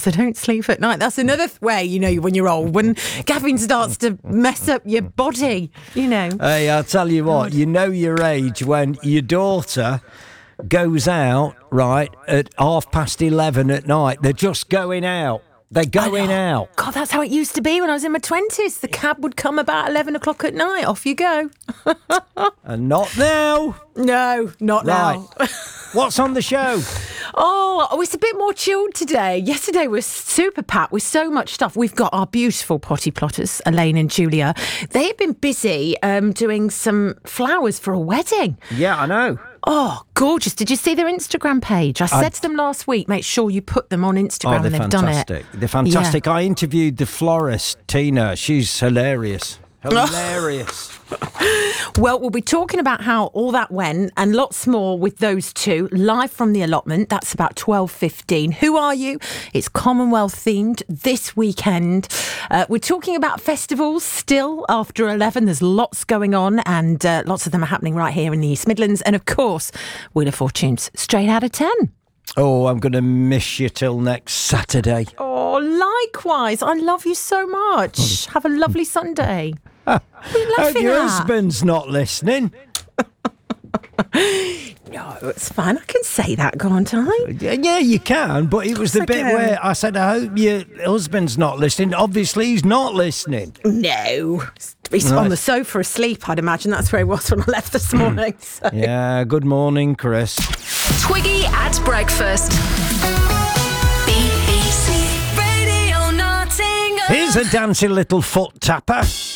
because I don't sleep at night. That's another way, when you're old, when caffeine starts to mess up your body, Hey, I'll tell you what, you know your age when your daughter goes out, right, at 11:30 at night. They're just going out. They're going out. God, that's how it used to be when I was in my 20s. The cab would come about 11 o'clock at night. Off you go. And not now. No, not now. What's on the show? Oh, it's a bit more chilled today. Yesterday was super packed with so much stuff. We've got our beautiful potty plotters, Elaine and Julia. They've been busy doing some flowers for a wedding. Yeah, I know. Oh, gorgeous. Did you see their Instagram page? I said to them last week, make sure you put them on Instagram, and they've done it. They're fantastic. Yeah. I interviewed the florist, Tina. She's hilarious. Hilarious. Well, we'll be talking about how all that went and lots more with those two live from the allotment. That's about 12:15. Who are you? It's Commonwealth themed this weekend. We're talking about festivals still after 11. There's lots going on and lots of them are happening right here in the East Midlands. And of course, Wheel of Fortune's straight out of 10. Oh, I'm going to miss you till next Saturday. Oh, likewise. I love you so much. Have a lovely Sunday. What are you laughing Your at? husband's not listening. No, it's fine. I can say that, can't I? Yeah, you can, but it was the bit where I said, I hope your husband's not listening. Obviously, he's not listening. No. He's on the sofa asleep, I'd imagine. That's where he was when I left this morning. So. Yeah, good morning, Chris. Twiggy at breakfast. BBC Radio Nottingham. Here's a dancing little foot tapper.